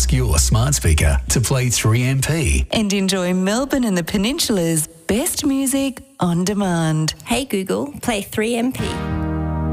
ask your smart speaker to play 3MP. And enjoy Melbourne and the Peninsula's best music on demand. Hey Google, play 3MP.